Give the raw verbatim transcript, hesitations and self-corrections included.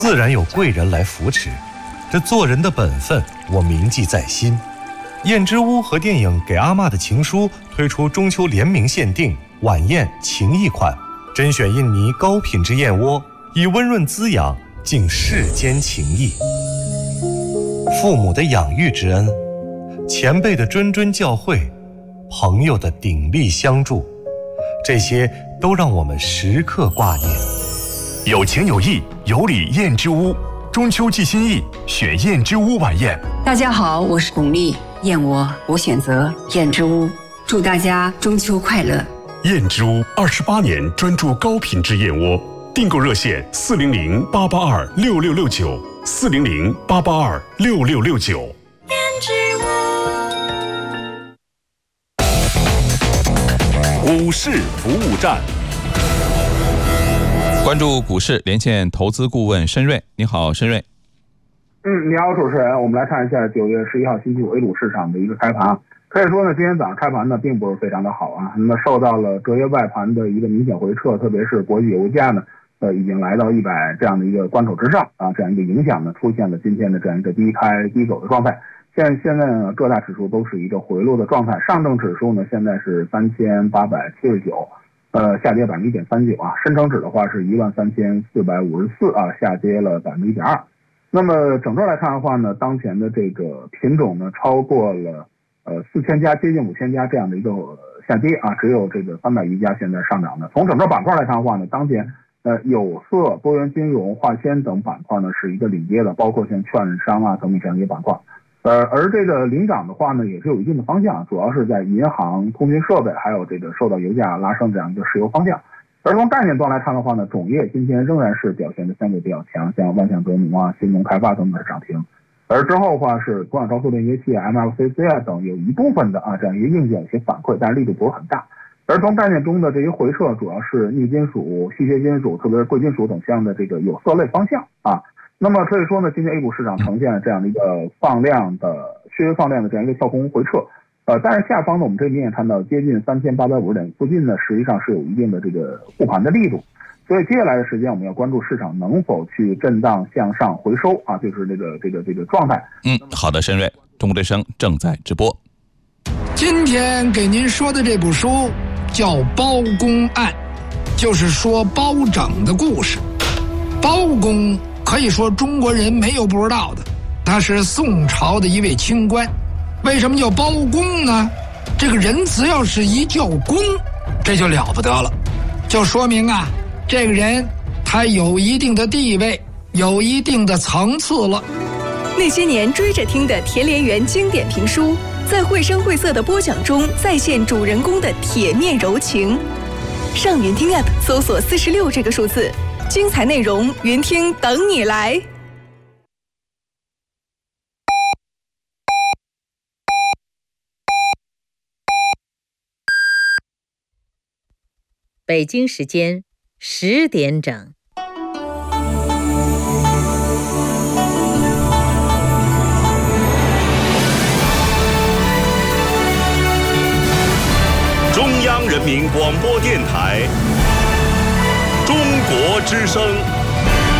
自然有贵人来扶持，这做人的本分我铭记在心。燕之屋和电影《给阿嬷的情书》推出中秋联名限定晚宴情谊款，甄选印尼高品质燕窝，以温润滋养敬世间情谊。父母的养育之恩，前辈的谆谆教诲，朋友的鼎力相助，这些都让我们时刻挂念。 有情有义有礼燕之屋，中秋寄心意，选燕之屋晚宴。 大家好，我是巩俐，燕窝我选择燕之屋，祝大家中秋快乐。 燕之屋二十八年专注高品质燕窝，订购热线四零零八八二六六六九，四零零八八二六六六九。 燕之屋股市服务站， 关注股市，连线投资顾问申瑞。你好，申瑞。 嗯，你好，主持人。我们来看一下九月十一号星期五 A 股市场的一个开盘。可以说呢，今天早上开盘呢，并不是非常的好啊。那么受到了隔夜外盘的一个明显回撤，特别是国际油价呢，呃，已经来到一百这样的一个关口之上啊，这样一个影响呢，出现了今天的这样一个低开低走的状态。现现在呢，各大指数都是一个回落的状态。上证指数呢，现在是三千八百七十九，呃，下跌百分之一点三九啊。深成指的话是一万三千四百五十四啊，下跌了百分之一点二。那么整个来看的话呢，当前的这个品种呢，超过了呃四千家，接近五千家这样的一个下跌啊，只有这个三百余家现在上涨的。从整个板块来看的话呢，当前呃有色、多元金融、化纤等板块呢是一个领跌的，包括像券商啊等等这样一些板块。呃，而这个领涨的话呢，也是有一定的方向，主要是在银行、通讯设备，还有这个受到油价拉升这样一个石油方向。而从概念端来看的话呢，种业今天仍然是表现的相对比较强，像万象德农啊、新农开发等等是涨停。而之后的话是国产高速链接器、M L C C 啊等有一部分的啊这样一些硬件有些反馈，但是力度不是很大。而从概念中的这些回撤，主要是镍金属、稀缺金属，特别是贵金属等项的这个有色类方向啊。那么可以说呢，今天 A 股市场呈现了这样的一个放量的缺放量的这样一个跳空回撤，呃，但是下方呢，我们这边也看到接近三千八百五十点附近呢，实际上是有一定的这个护盘的力度，所以接下来的时间我们要关注市场能否去震荡向上回收啊，就是这个这个这个状态。 嗯，好的，申瑞，中国之声正在直播。 今天给您说的这部书叫《包公案》，就是说包拯的故事。包公可以说中国人没有不知道的，他是宋朝的一位清官。为什么叫包公呢？这个人只要是一叫公，这就了不得了，就说明啊，这个人他有一定的地位，有一定的层次了。 那些年追着听的田连元经典评书，在绘声绘色的播讲中再现主人公的铁面柔情。上云听 App 搜索四十六这个数字，精彩内容云听等你来。 北京时间十点整。 中央人民广播电台，中国之声。